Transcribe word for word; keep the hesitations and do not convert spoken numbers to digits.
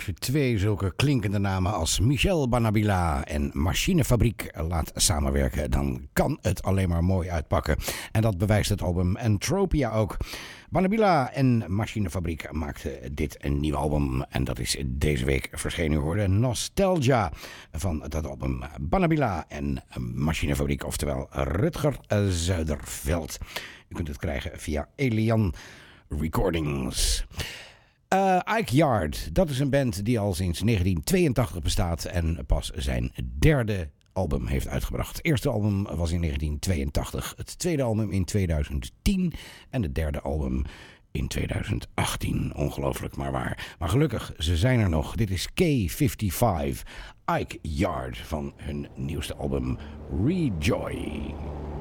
als je twee zulke klinkende namen als Michel Banabila en Machinefabriek laat samenwerken, dan kan het alleen maar mooi uitpakken. En dat bewijst het album Entropia ook. Banabila en Machinefabriek maakten dit een nieuw album. En dat is deze week verschenen geworden. Nostalgia van dat album Banabila en Machinefabriek. Oftewel Rutger Zuiderveld. U kunt het krijgen via Elian Recordings. Uh, Ike Yard, dat is een band die al sinds negentien tweeëntachtig bestaat en pas zijn derde album heeft uitgebracht. Het eerste album was in negentien tweeëntachtig, het tweede album in tweeduizend tien en het derde album in tweeduizend achttien. Ongelooflijk, maar waar. Maar gelukkig, ze zijn er nog. Dit is K vijfenvijftig, Ike Yard van hun nieuwste album Rejoy.